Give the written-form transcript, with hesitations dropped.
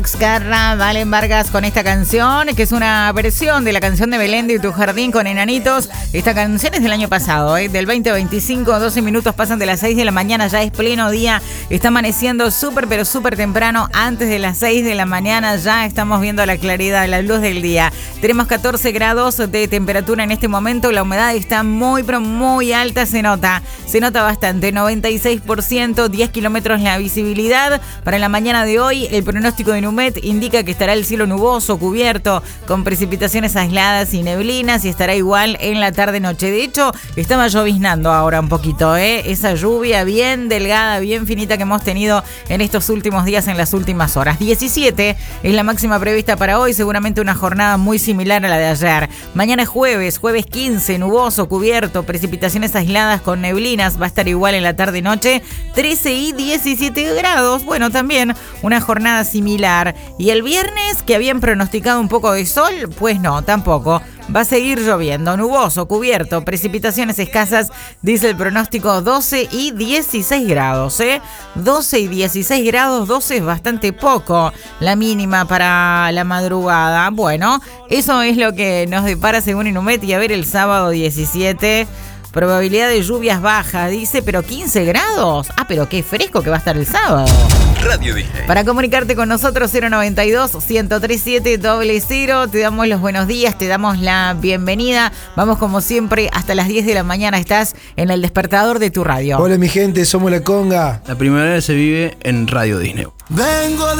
Garra, Valen Vargas con esta canción, que es una versión de la canción de Belén de Tu Jardín con Enanitos. Esta canción es del año pasado, del 2025, 12 minutos pasan de las 6 de la mañana, ya es pleno día, está amaneciendo súper, pero súper temprano, antes de las 6 de la mañana ya estamos viendo la claridad, la luz del día. Tenemos 14 grados de temperatura en este momento, la humedad está muy, pero muy alta, se nota bastante, 96%, 10 kilómetros la visibilidad. Para la mañana de hoy, el pronóstico de Inumet indica que estará el cielo nuboso, cubierto, con precipitaciones aisladas y neblinas, y estará igual en la tarde-noche. De hecho, estaba lloviznando ahora un poquito, esa lluvia bien delgada, bien finita que hemos tenido en estos últimos días, en las últimas horas. 17 es la máxima prevista para hoy, seguramente una jornada muy similar a la de ayer. Mañana es jueves 15, nuboso, cubierto, precipitaciones aisladas con neblinas, va a estar igual en la tarde-noche, 13 y 17 grados, bueno, también una jornada similar. Y el viernes, que habían pronosticado un poco de sol, pues no, tampoco. Va a seguir lloviendo, nuboso, cubierto, precipitaciones escasas, dice el pronóstico, 12 y 16 grados, 12 y 16 grados, 12 es bastante poco, la mínima para la madrugada. Bueno, eso es lo que nos depara según Inumet. Y a ver, el sábado 17... probabilidad de lluvias baja, dice, pero 15 grados. Ah, pero qué fresco que va a estar el sábado. Radio Disney. Para comunicarte con nosotros, 092-103-700. Te damos los buenos días, te damos la bienvenida. Vamos como siempre hasta las 10 de la mañana. Estás en el despertador de tu radio. Hola mi gente, somos La Conga. La primavera se vive en Radio Disney. Vengo de